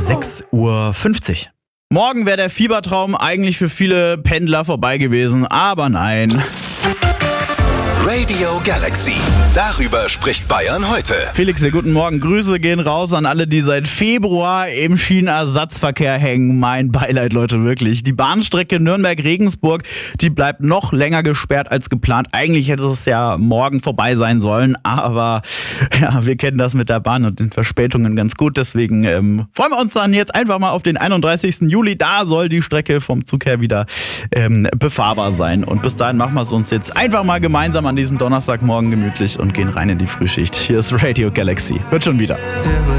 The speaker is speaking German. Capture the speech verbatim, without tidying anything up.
sechs Uhr fünfzig. Morgen wäre der Fiebertraum eigentlich für viele Pendler vorbei gewesen, aber nein. Radio Galaxy. Darüber spricht Bayern heute. Felix, sehr guten Morgen. Grüße gehen raus an alle, die seit Februar im Schienenersatzverkehr hängen. Mein Beileid, Leute, wirklich. Die Bahnstrecke Nürnberg-Regensburg, die bleibt noch länger gesperrt als geplant. Eigentlich hätte es ja morgen vorbei sein sollen, aber ja, wir kennen das mit der Bahn und den Verspätungen ganz gut. Deswegen ähm, freuen wir uns dann jetzt einfach mal auf den einunddreißigsten Juli. Da soll die Strecke vom Zug her wieder ähm, befahrbar sein. Und bis dahin machen wir es uns jetzt einfach mal gemeinsam an diesem Donnerstagmorgen gemütlich und gehen rein in die Frühschicht. Hier ist Radio Galaxy. Wird schon wieder.